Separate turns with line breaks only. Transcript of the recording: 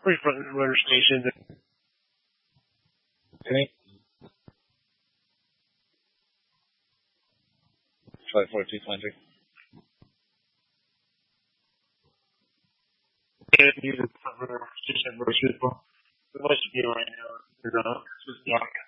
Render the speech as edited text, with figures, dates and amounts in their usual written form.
Free front runner station.
Okay. Try 4220.
Yeah, use the front runner station very suitable. The most of you right now is just dark.